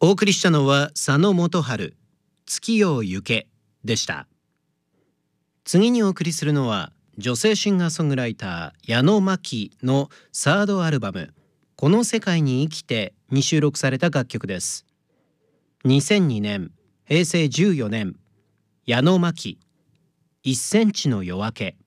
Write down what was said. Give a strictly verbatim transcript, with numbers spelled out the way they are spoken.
お送りしたのは佐野元春、月夜行けでした。次にお送りするのは女性シンガーソングライター矢野真紀のサードアルバムこの世界に生きてに収録された楽曲です。にせんにねん、へいせいじゅうよねん、矢野真紀いっセンチの夜明け。